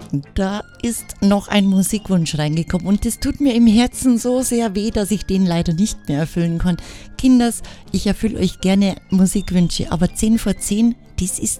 Da ist noch ein Musikwunsch reingekommen und es tut mir im Herzen so sehr weh, dass ich den leider nicht mehr erfüllen kann. Kinders, ich erfülle euch gerne Musikwünsche, aber 10 vor 10, das ist